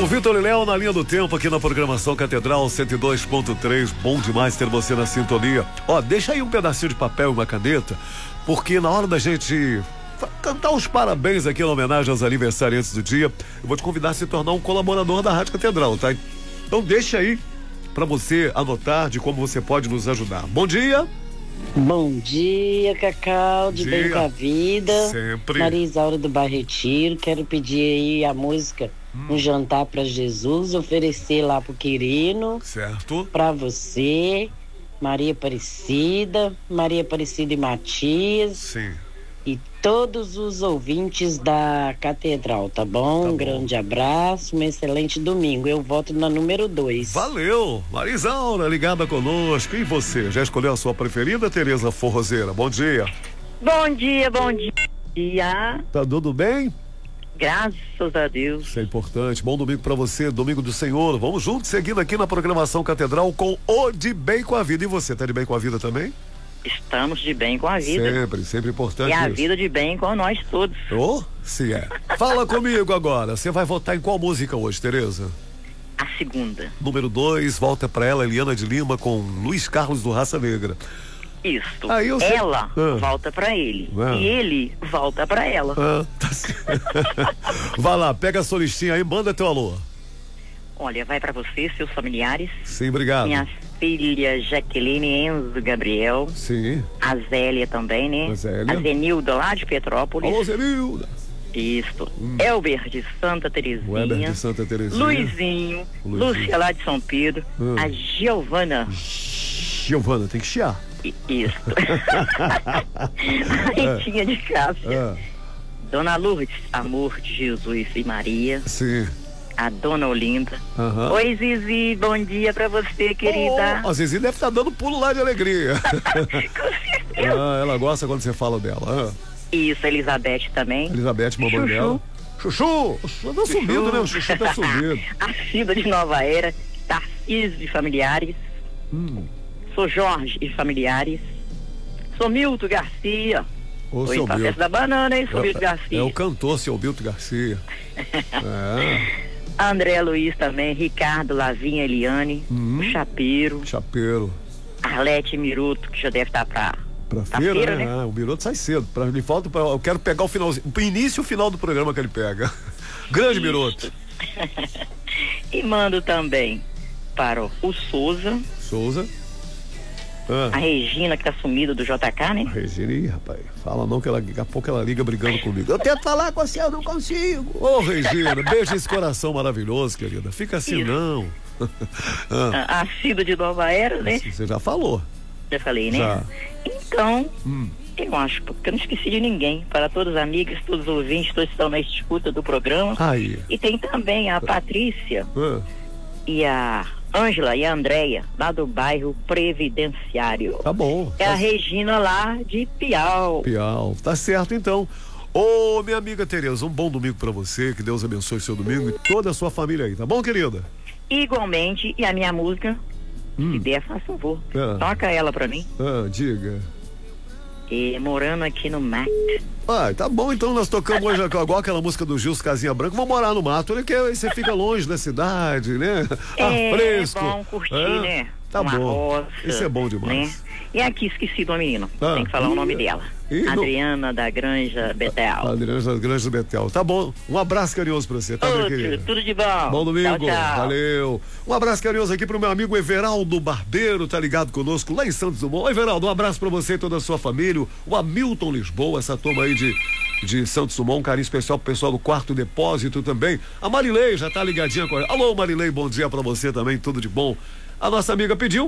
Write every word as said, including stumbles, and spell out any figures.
Vitor e Léo na linha do tempo aqui na programação Catedral cento e dois ponto três. Bom demais ter você na sintonia. Ó, deixa aí um pedacinho de papel e uma caneta, porque na hora da gente cantar os parabéns aqui na homenagem aos aniversariantes do dia, eu vou te convidar a se tornar um colaborador da Rádio Catedral, tá? Então deixa aí pra você anotar de como você pode nos ajudar. Bom dia! Bom dia, Cacau, de Dia. Bem com a Vida. Sempre. Maria Isaura do Bairro Retiro. Quero pedir aí a música hum. Um Jantar para Jesus, oferecer lá pro Quirino. Certo. Pra você, Maria Aparecida, Maria Aparecida e Matias. Sim. E todos os ouvintes da Catedral, tá bom? Tá um bom. Grande abraço, um excelente domingo. Eu voto na número dois. Valeu! Maria Isaura ligada conosco. E você, já escolheu a sua preferida, Tereza Forrozeira? Bom dia. Bom dia, bom dia. Tá tudo bem? Graças a Deus. Isso é importante. Bom domingo pra você, domingo do Senhor. Vamos juntos, seguindo aqui na programação Catedral com o De Bem com a Vida. E você, tá de bem com a vida também? Estamos de bem com a vida. Sempre, sempre importante. E a isso. vida de bem com nós todos. Oh, se é. Fala comigo agora. Você vai votar em qual música hoje, Tereza? A segunda. Número dois, volta pra ela, Eliana de Lima com Luiz Carlos do Raça Negra. Isso. Aí eu sei... Ela ah. volta pra ele. Ah. E ele volta pra ela. Ah, tá certo. Vai lá, pega a sua listinha aí, manda teu alô. Olha, vai pra você, seus familiares. Sim, obrigado. Minha filha Jaqueline, Enzo, Gabriel. Sim. A Zélia também, né? A Zélia. A Zenilda lá de Petrópolis. Alô, Zenilda. Isso. Hum. Elber de Santa Terezinha. O Elber de Santa Terezinha. Luizinho. Luizinho. Lúcia lá de São Pedro. Hum. A Giovana. Giovana, tem que chiar. I, isso. A Ritinha de Cássia. É. Dona Lourdes, amor de Jesus e Maria. Sim. A Dona Olinda. Uhum. Oi, Zizi, bom dia pra você, querida. Oh, a Zizi deve estar dando pulo lá de alegria. Com certeza. Ah, ela gosta quando você fala dela. Ah. Isso, a Elizabeth também. Elizabeth, mamãe dela. Chuchu! O Chuchu tá sumido, né? O Chuchu tá sumido. A Cida de Nova Era, Tarcísio e familiares. Hum. Sou Jorge e familiares. Sou Milton Garcia. Ô, Tô seu indo pra Milton. festa da banana, hein, sou É, Milton Garcia. é o cantor, seu Milton Garcia. É. André Luiz também, Ricardo, Lavinha, Eliane, Uhum. o Chapeiro, Chapeiro. Arlete Miruto, que já deve estar pra, Pra pra feira, feira, né? né? Ah, o Miroto sai cedo. Pra, me falta, pra, eu quero pegar o finalzinho, o início e o final do programa que ele pega. Grande Miroto. E mando também para o Souza, Souza. Ah. a Regina, que tá sumida do J K, né? A Regina, ih, rapaz, fala não que ela, daqui a pouco ela liga brigando comigo. Eu tento falar com você, eu não consigo. Ô, Regina, beija esse coração maravilhoso, querida. Fica assim, Isso. não. Ah, A, a Cida de Nova Era, né? você já falou. Já falei, né? Já. Então, Hum. eu acho, porque eu não esqueci de ninguém. Para todos os amigos, todos os ouvintes, todos que estão na escuta do programa. Aí. E tem também a Patrícia Ah, e a Ângela e a Andréia, lá do bairro Previdenciário. tá bom. É tá a Regina lá de Piau. Piau. Tá certo, então. Ô, minha amiga Tereza, um bom domingo pra você, que Deus abençoe seu domingo e toda a sua família aí, tá bom, querida? Igualmente, e a minha música, Hum. se der, faça favor. Ah. Toca ela pra mim. Ah, diga. E morando aqui no Mac. Ah, tá bom, então nós tocamos hoje igual aquela música do Gilson Casinha Branca, vamos morar no mato, né? Que aí você fica longe da cidade, né? Ar É, fresco. é bom curtir, É, né? Tá Uma bom. roça, Isso é bom demais. né? E aqui, esqueci do menino. Ah, Tem que falar ih, o nome dela. ih, não- Adriana da Granja Betel. Adriana das Grandes do Betel. Tá bom, um abraço carinhoso pra você, tá, minha Outro, querida? tudo de bom. Bom domingo, Tchau, tchau. valeu. Um abraço carinhoso aqui pro meu amigo Everaldo Barbeiro, tá ligado conosco lá em Santos Dumont. Ô, Everaldo, um abraço pra você e toda a sua família. O Hamilton Lisboa, essa turma aí de, de Santos Dumont, um carinho especial pro pessoal do Quarto Depósito também. A Marilei já tá ligadinha com a... Alô, Marilei, bom dia pra você também, tudo de bom. A nossa amiga pediu